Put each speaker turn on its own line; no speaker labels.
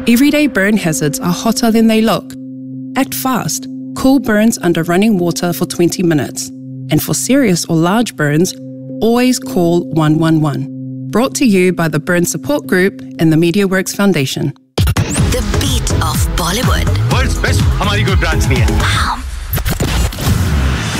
Everyday burn hazards are hotter than they look. Act fast. Cool burns under running water for 20 minutes. And for serious or large burns, always call 111. Brought to you by the Burn Support Group and the MediaWorks Foundation.
The beat of Bollywood.
World's best हमारी कोई branch नहीं है.